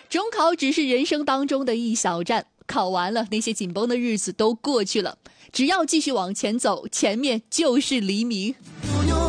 中考只是人生当中的一小站，考完了，那些紧绷的日子都过去了，只要继续往前走，前面就是黎明。